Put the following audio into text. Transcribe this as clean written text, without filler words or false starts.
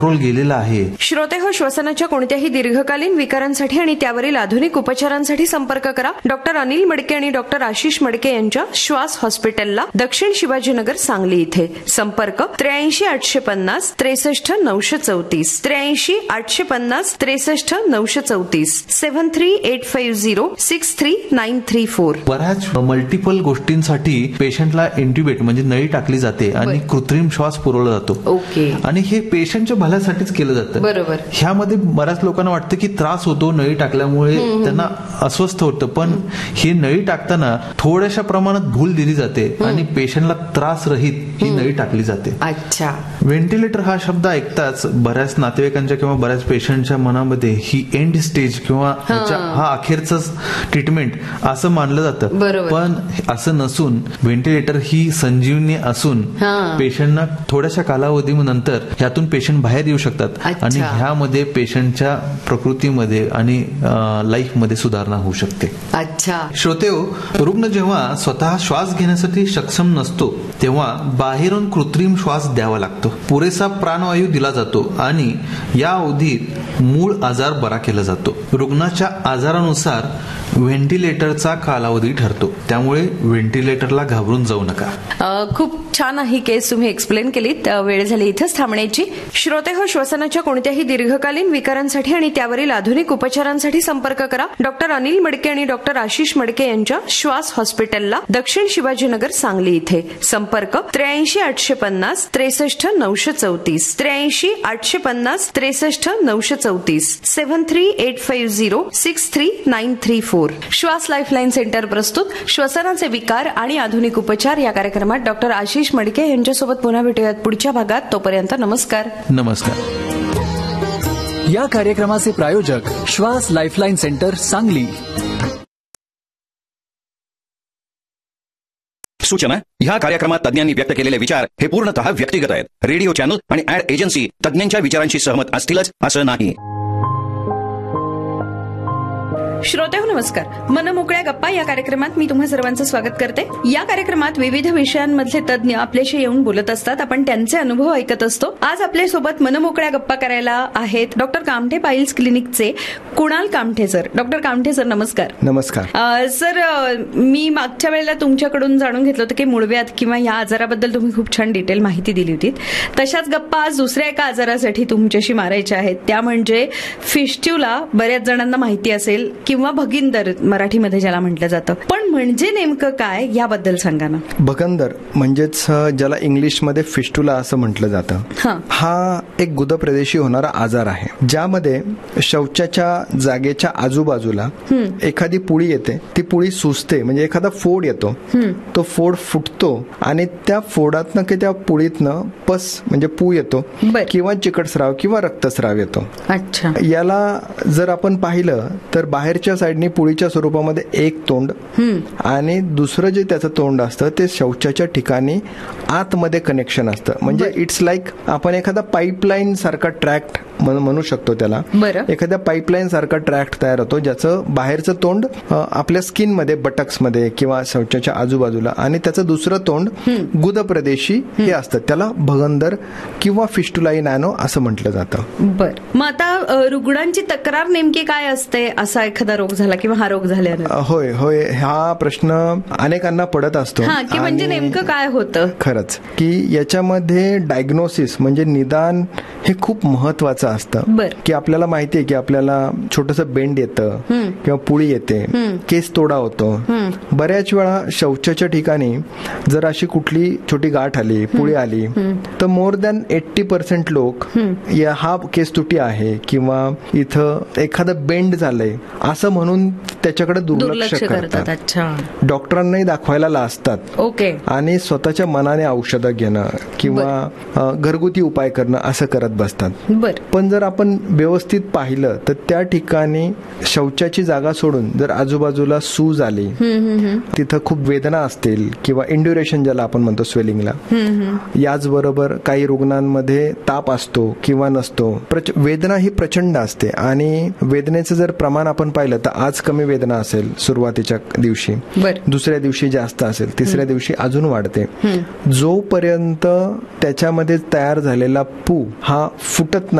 Role गेलेला आहे. श्रोते हो, श्वसनाच्या कोणत्याही दीर्घकालीन विकारांसाठी आणि त्यावरील आधुनिक उपचारांसाठी संपर्क करा डॉक्टर अनिल मडके आणि डॉक्टर आशिष मडके यांच्या श्वास हॉस्पिटलला, दक्षिण शिवाजीनगर, सांगली इथे. संपर्क 83 850 63 934, 83 850 63 934, 73 850 63934. बऱ्याच मल्टिपल गोष्टींसाठी पेशंटला इंट्युबेट म्हणजे नळी टाकली जाते आणि कृत्रिम श्वास पुरवला जातो. ओके. आणि हे पेशंटच्या भल्यासाठीच केलं जातं. बरोबर. ह्यामध्ये बऱ्याच लोकांना वाटतं की त्रास होतो नळी टाकल्यामुळे, त्यांना अस्वस्थ होतं. पण ही नळी टाकताना थोड्याशा प्रमाणात भूल दिली जाते आणि पेशंटला त्रास रहित ही नळी टाकली जाते. अच्छा. व्हेंटिलेटर हा शब्द ऐकताच बऱ्याच नातेवाईकांच्या किंवा बऱ्याच पेशंटच्या मनामध्ये ही एंड स्टेज किंवा हा अखेरचा ट्रीटमेंट असं मानलं जातं. पण असं नसून व्हेंटिलेटर ही संजीवनी असून पेशंटना थोड्याशा कालावधीनंतर ह्यातून पेशंट बाहेर येऊ शकतात आणि ह्यामध्ये पेशंटच्या प्रकृतीमध्ये आणि लाईफ मध्ये सुधारणा होऊ शकते. अच्छा. श्रोतेहो, रुग्ण जेव्हा स्वतः श्वास घेण्यासाठी सक्षम नसतो तेव्हा बाहेरून कृत्रिम श्वास द्यावा लागतो. पुरेसा प्राणवायू दिला जातो आणि या अवधीत मूळ आजार बरा केला जातो. रुग्णाच्या आजारानुसार व्हेंटिलेटरचा कालावधी ठरतो, त्यामुळे व्हेंटिलेटरला घाबरून जाऊ नका. खूप छान ही केस तुम्ही एक्सप्लेन केलीत. वेळ झाली इथंच थांबण्याची. श्रोते हो, श्वसनाच्या कोणत्याही दीर्घकालीन विकारांसाठी आणि त्यावरील आधुनिक उपचारांसाठी संपर्क करा डॉक्टर अनिल मडके आणि डॉक्टर आशिष मडके यांच्या श्वास हॉस्पिटलला, दक्षिण शिवाजीनगर, सांगली इथे. संपर्क 83 850 63 934, 83 850 63 934, 73 850 63934. श्वास लाईफलाईन सेंटर प्रस्तुत श्वसनाचे विकार आणि आधुनिक उपचार या कार्यक्रमात डॉक्टर आशिष मडके यांच्यासोबत पुन्हा भेटूयात पुढच्या भागात. तोपर्यंत नमस्कार. नमस्कार. या कार्यक्रमाचे प्रायोजक श्वास लाईफलाईन सेंटर, सांगली. सूचना: ह्या कार्यक्रमात तज्ञांनी व्यक्त केलेले विचार हे पूर्णतः व्यक्तिगत आहेत. रेडिओ चॅनल आणि ऍड एजन्सी तज्ञांच्या विचारांशी सहमत असतीलच असं नाही. श्रोतेहो नमस्कार. मनमोकळ्या गप्पा या कार्यक्रमात मी तुम्हा सर्वांचं स्वागत करते. या कार्यक्रमात विविध विषयांमधले तज्ञ आपल्याशी येऊन बोलत असतात. आपण त्यांचे अनुभव ऐकत असतो. आज आपल्यासोबत मनमोकळ्या गप्पा करायला आहेत doctor Kamthe piles क्लिनिकचे Kunal Kamthe sir. Doctor Kamthe sir, नमस्कार. नमस्कार. सर, मी मागच्या वेळेला तुमच्याकडून जाणून घेतलं होतं की मूळव्याध किंवा या आजाराबद्दल तुम्ही खूप छान डिटेल माहिती दिली होती. तशाच गप्पा आज दुसऱ्या एका आजारासाठी तुमच्याशी मारायच्या आहेत, त्या म्हणजे फिस्ट्युला. बऱ्याच जणांना माहिती असेल किंवा भगिंदर मराठीमध्ये ज्याला म्हटलं जातं, पण म्हणजे नेमकं काय याबद्दल सांगा ना. भगंदर म्हणजेच ज्याला इंग्लिशमध्ये फिस्टुला असं म्हटलं जातं, हा एक गुदप्रदेशी होणारा आजार आहे ज्यामध्ये शौचाच्या जागेच्या आजूबाजूला एखादी पुळी येते. ती पुळी सुजते, म्हणजे एखादा फोड येतो, तो फोड फुटतो आणि त्या फोडातनं की त्या पुळीतनं पस म्हणजे पू येतो किंवा चिकटस्राव किंवा रक्तस्राव येतो. अच्छा. याला जर आपण पाहिलं तर बाहेरच्या साईडनी पुळीच्या स्वरूपामध्ये एक तोंड आणि दुसरं जे त्याचं तोंड असतं ते शौचाच्या ठिकाणी आतमध्ये कनेक्शन असतं. म्हणजे इट्स लाईक आपण एखादा पाईपलाईन सारखा ट्रॅक्ट म्हणू शकतो त्याला. एखाद्या पाईपलाईन सारखा ट्रॅक्ट तयार होतो ज्याचं बाहेरचं तोंड आपल्या स्किन मध्ये, बटक्स मध्ये किंवा शौचाच्या आजूबाजूला, आणि त्याचं दुसरं तोंड गुदप्रदेशी हे असतं. त्याला भगंदर किंवा फिस्टुलाई नॅनो असं म्हटलं जातं. बर. मग आता रुग्णांची तक्रार नेमकी काय असते? असा एखादा रोग झाला किंवा हा रोग झाल्यानंतर? होय होय, हा प्रश्न अनेकांना पडत असतो की म्हणजे नेमकं काय होतं. खरंच की याच्यामध्ये डायग्नोसिस म्हणजे निदान हे खूप महत्वाचं असतं. की आपल्याला माहिती आहे की आपल्याला छोटंसं बेंड येतं किंवा पुळी येते, केस तोडा होतो. बऱ्याच वेळा शौचाच्या ठिकाणी जर अशी कुठली छोटी गाठ आली, पुळी आली, तर मोर दॅन 80% लोक या हा केस तुटी आहे किंवा इथं एखादं बेंड झालंय असं म्हणून त्याच्याकडे दुर्लक्ष करतात. डॉक्टरांनाही दाखवायला लाजतात. ओके. आणि स्वतःच्या मनाने औषधं घेणं किंवा घरगुती उपाय करणं असं करत बसतात. पण पण जर आपण व्यवस्थित पाहिलं तर त्या ठिकाणी शौचाची जागा सोडून जर आजूबाजूला सूज आली, तिथं खूप वेदना असतील किंवा इंड्युरेशन ज्याला आपण म्हणतो स्वेलिंगला, याचबरोबर काही रुग्णांमध्ये ताप असतो किंवा नसतो. वेदना ही प्रचंड असते आणि वेदनेचं जर प्रमाण आपण पाहिलं तर आज कमी वेदना असेल सुरुवातीच्या दिवशी, दुसऱ्या दिवशी जास्त असेल, तिसऱ्या दिवशी अजून वाढते. जोपर्यंत त्याच्यामध्ये तयार झालेला पू हा फुटत